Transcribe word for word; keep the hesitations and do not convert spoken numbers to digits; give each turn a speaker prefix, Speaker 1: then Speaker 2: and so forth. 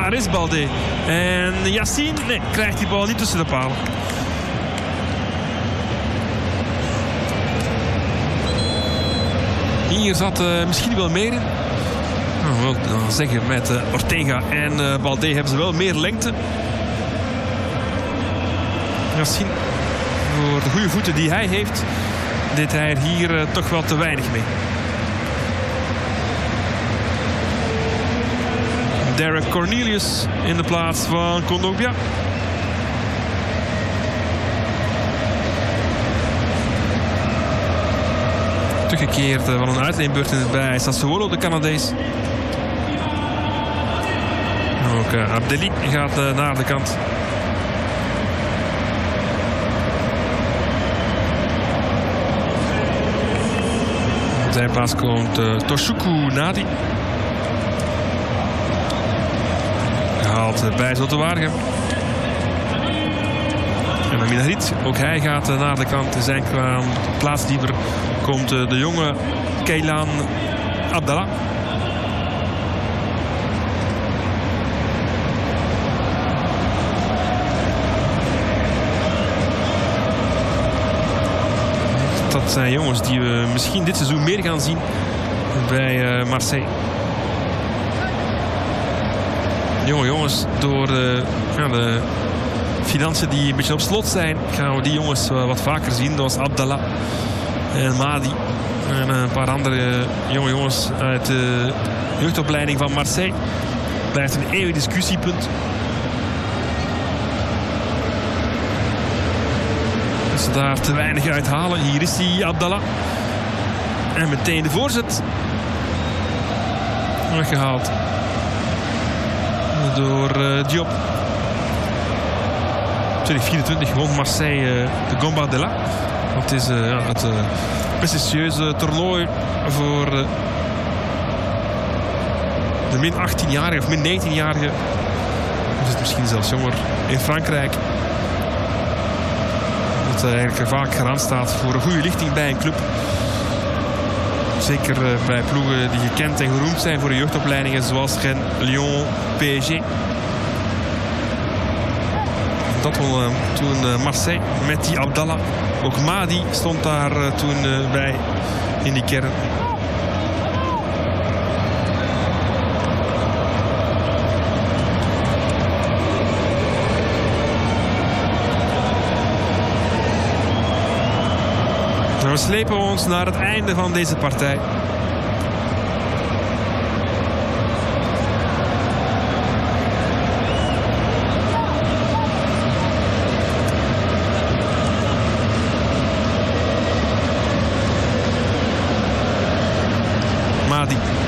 Speaker 1: Daar is Balde. En Yassine, nee, krijgt die bal niet tussen de palen. Hier zat uh, misschien wel meer in. Nou, wil ik dan zeggen, met uh, Ortega en uh, Balde hebben ze wel meer lengte. Yassine, voor de goede voeten die hij heeft, deed hij er hier uh, toch wel te weinig mee. Derek Cornelius in de plaats van Kondogbia. Teruggekeerd van een uitleenbeurt bij Sassuolo, de Canadees. Ook uh, Abdelli gaat uh, naar de kant. In zijn plaats komt uh, Toshuku Nadi. Gehaald uh, bij Zotewaardigem. En Amin Harit, ook hij gaat uh, naar de kant. In zijn plaatsdieper komt uh, de jonge Keilan Abdallah. Dat zijn jongens die we misschien dit seizoen meer gaan zien bij uh, Marseille. Jonge jongens, door uh, ja, de financiën die een beetje op slot zijn, gaan we die jongens uh, wat vaker zien. Zoals Abdallah en Madi en een paar andere jonge jongens uit de jeugdopleiding van Marseille. Blijft een eeuwig discussiepunt. Als ze daar te weinig uithalen. Hier is die Abdallah. En meteen de voorzet. Weggehaald door uh, Diop. tweeduizend vierentwintig won Marseille uh, de Gomba de la. Het is uh, ja, het uh, prestigieuze toernooi voor uh, de min achttien-jarigen of min negentien-jarigen. Of is het misschien zelfs jonger in Frankrijk. Dat uh, eigenlijk vaak garant staat voor een goede lichting bij een club. Zeker uh, bij ploegen die gekend en geroemd zijn voor de jeugdopleidingen zoals Rennes, Lyon, P S G. Dat won uh, toen uh, Marseille met die Abdallah. Ook Madi stond daar uh, toen uh, bij in die kern. En we slepen ons naar het einde van deze partij. Madi.